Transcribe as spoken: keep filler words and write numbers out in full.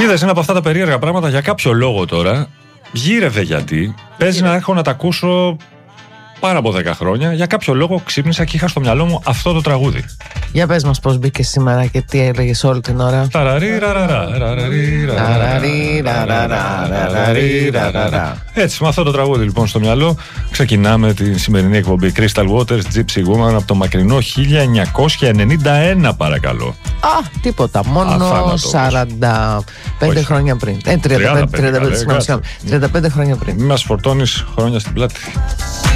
Είδες, είναι από αυτά τα περίεργα πράγματα για κάποιο λόγο τώρα. Γύρευε γιατί. Παίζει να έχω να τα ακούσω πάρα από δέκα χρόνια. Για κάποιο λόγο ξύπνησα και είχα στο μυαλό μου αυτό το τραγούδι. Για πες μας πώς μπήκε σήμερα και τι έλεγες όλη την ώρα. Έτσι, με αυτό το τραγούδι λοιπόν στο μυαλό ξεκινάμε τη σημερινή εκπομπή Crystal Waters, Gypsy Woman, από το μακρινό χίλια εννιακόσια ενενήντα ένα, παρακαλώ. Α, τίποτα, μόνο Αφάνατο, σαράντα πέντε όχι. χρόνια πριν. Ε, τριάντα πέντε, τριάντα πέντε, τριάντα πέντε, τριάντα πέντε χρόνια πριν. Μην μας φορτώνεις χρόνια στην πλάτη.